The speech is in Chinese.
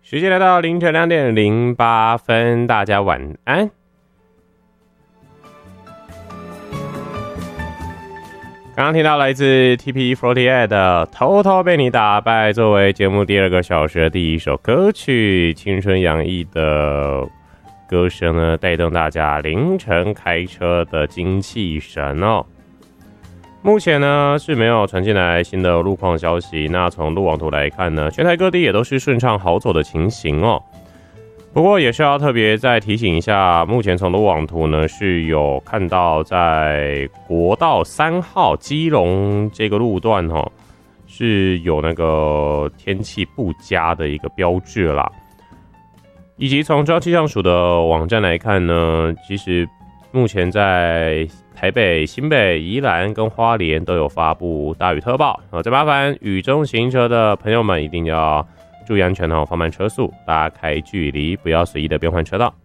时间来到凌晨2:08，大家晚安。刚刚听到来自 TP48 的《偷偷被你打败》，作为节目第2个小时的第一首歌曲，青春洋溢的歌声呢，带动大家凌晨开车的精气神哦。目前呢是没有传进来新的路况消息，那从路网图来看呢，全台各地也都是顺畅好走的情形哦。不过也是要特别再提醒一下，目前从路网图呢是有看到在国道3号基隆这个路段哦，是有那个天气不佳的一个标志啦。以及从中央气象署的网站来看呢，其实目前在台北、新北、宜兰跟花莲都有发布大雨特报，再麻烦雨中行车的朋友们一定要注意安全哦，放慢车速，拉开距离，不要随意的变换车道。